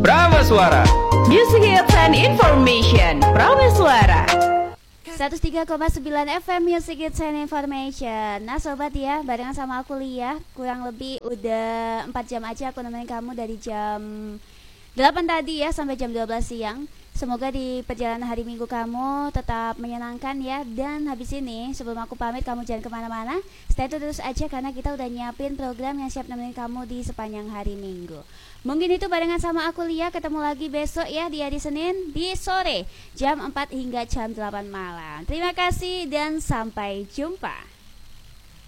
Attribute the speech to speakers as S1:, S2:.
S1: Prameswara.
S2: Music Hits and Information. Prameswara
S3: 103,9 FM Music Hits and Information. Nah sobat ya, barengan sama aku Lia. Kurang lebih udah 4 jam aja aku nemenin kamu dari jam 8 tadi ya sampai jam 12 siang. Semoga di perjalanan hari Minggu kamu tetap menyenangkan ya. Dan habis ini sebelum aku pamit, kamu jangan kemana-mana, stay terus aja karena kita udah nyiapin program yang siap nemenin kamu di sepanjang hari Minggu. Mungkin itu barengan sama aku Lia. Ketemu lagi besok ya di hari Senin di sore jam 4 hingga jam 8 malam. Terima kasih dan sampai jumpa.